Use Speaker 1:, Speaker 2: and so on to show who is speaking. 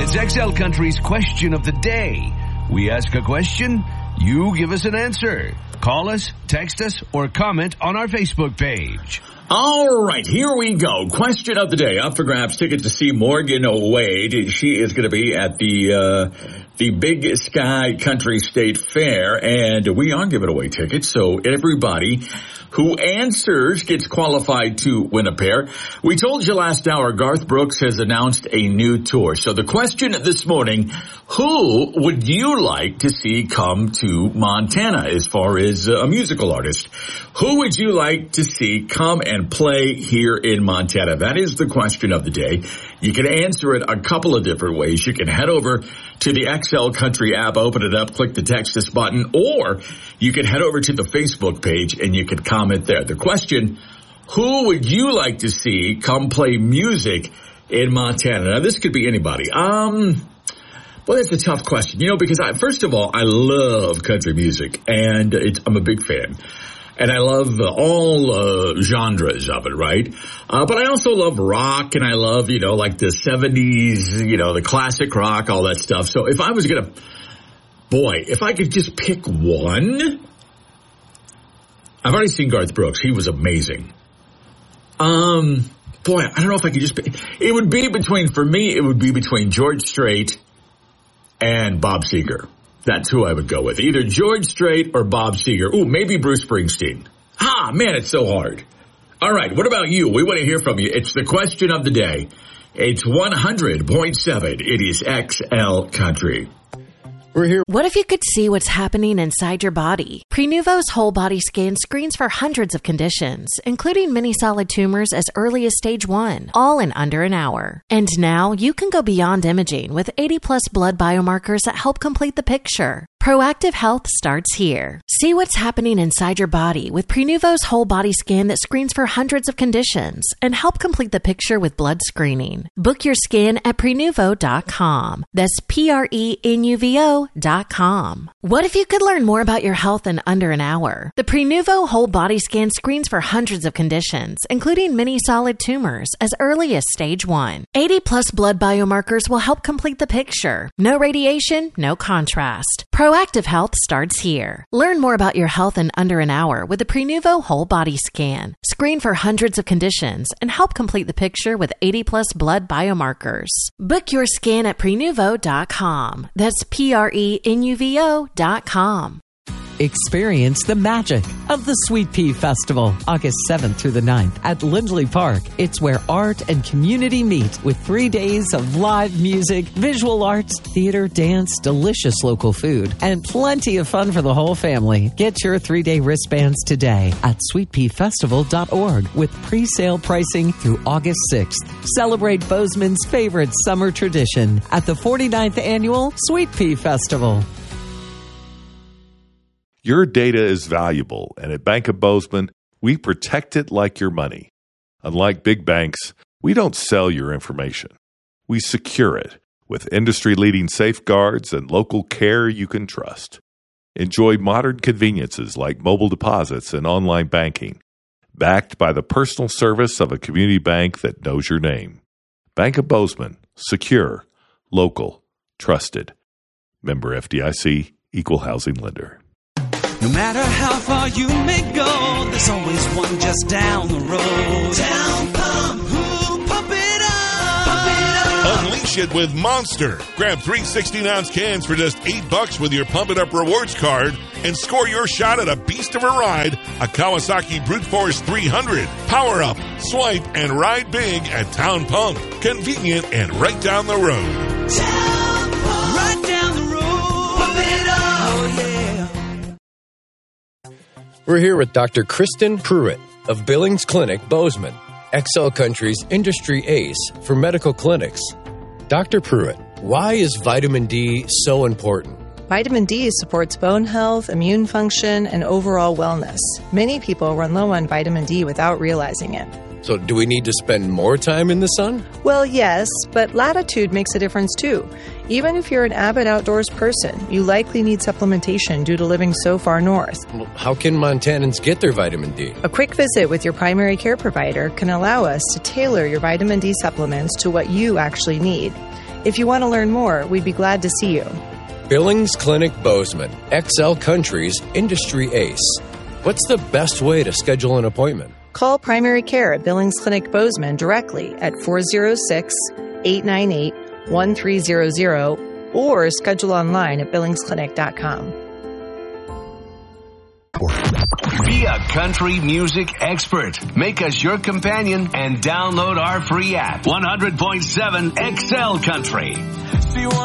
Speaker 1: It's XL Country's Question of the Day. We ask a question, you give us an answer. Call us, text us, or comment on our Facebook page.
Speaker 2: All right, here we go. Question of the day. Up for grabs, ticket to see Morgan Wade. She is going to be at the Big Sky Country State Fair, and we are giving away tickets, so everybody who answers gets qualified to win a pair. We told you last hour Garth Brooks has announced a new tour. So the question this morning, who would you like to see come to Montana as far as a musical artist? Who would you like to see come and play here in Montana? That is the question of the day. You can answer it a couple of different ways. You can head over to the XL Country app, open it up, click the text us button, or you can head over to the Facebook page and you can comment there. The question, who would you like to see come play music in Montana? Now, this could be anybody. Well, that's a tough question, because first of all, I love country music, and I'm a big fan. And I love all genres of it, right? But I also love rock, and I love, like the 70s, the classic rock, all that stuff. So if I was going to, if I could just pick one, I've already seen Garth Brooks. He was amazing. I don't know if I could just pick. It would be between George Strait and Bob Seger. That's who I would go with. Either George Strait or Bob Seger. Ooh, maybe Bruce Springsteen. Man, it's so hard. All right, what about you? We want to hear from you. It's the question of the day. It's 100.7. It is XL Country.
Speaker 3: We're here.
Speaker 4: What if you could see what's happening inside your body? Prenuvo's whole body scan screens for hundreds of conditions, including many solid tumors as early as stage 1, all in under an hour. And now you can go beyond imaging with 80+ blood biomarkers that help complete the picture. Proactive health starts here. See what's happening inside your body with Prenuvo's whole body scan that screens for hundreds of conditions and help complete the picture with blood screening. Book your scan at Prenuvo.com. That's Prenuvo.com. What if you could learn more about your health in under an hour? The Prenuvo whole body scan screens for hundreds of conditions, including many solid tumors, as early as stage 1. 80+ blood biomarkers will help complete the picture. No radiation, no contrast. Proactive health starts here. Learn more about your health in under an hour with the Prenuvo whole body scan. Screen for hundreds of conditions and help complete the picture with 80+ blood biomarkers. Book your scan at Prenuvo.com. That's Prenuvo.com.
Speaker 5: Experience the magic of the Sweet Pea Festival, August 7th through the 9th at Lindley Park. It's where art and community meet with 3 days of live music, visual arts, theater, dance, delicious local food, and plenty of fun for the whole family. Get your 3-day wristbands today at sweetpeafestival.org with pre-sale pricing through August 6th. Celebrate Bozeman's favorite summer tradition at the 49th Annual Sweet Pea Festival.
Speaker 6: Your data is valuable, and at Bank of Bozeman, we protect it like your money. Unlike big banks, we don't sell your information. We secure it with industry-leading safeguards and local care you can trust. Enjoy modern conveniences like mobile deposits and online banking, backed by the personal service of a community bank that knows your name. Bank of Bozeman, secure, local, trusted. Member FDIC, Equal Housing Lender.
Speaker 7: No matter how far you may go, there's always one just down the road. Town Pump, pump it up, pump it up.
Speaker 8: Unleash it with Monster. Grab 3 16-ounce cans for just $8 with your Pump It Up rewards card and score your shot at a beast of a ride, a Kawasaki Brute Force 300. Power up, swipe, and ride big at Town Pump. Convenient and right down the road.
Speaker 7: Town Pump, right down the road. Pump it up, oh yeah.
Speaker 3: We're here with Dr. Kristen Pruitt of Billings Clinic, Bozeman, XL Country's industry ace for medical clinics. Dr. Pruitt, why is vitamin D so important?
Speaker 9: Vitamin D supports bone health, immune function, and overall wellness. Many people run low on vitamin D without realizing it.
Speaker 3: So do we need to spend more time in the sun?
Speaker 9: Well, yes, but latitude makes a difference too. Even if you're an avid outdoors person, you likely need supplementation due to living so far north.
Speaker 3: Well, how can Montanans get their vitamin D?
Speaker 9: A quick visit with your primary care provider can allow us to tailor your vitamin D supplements to what you actually need. If you want to learn more, we'd be glad to see you.
Speaker 3: Billings Clinic Bozeman, XL Country's industry ace. What's the best way to schedule an appointment?
Speaker 9: Call primary care at Billings Clinic Bozeman directly at 406-898-1300 or schedule online at billingsclinic.com.
Speaker 1: Be a country music expert. Make us your companion and download our free app. 100.7 XL Country.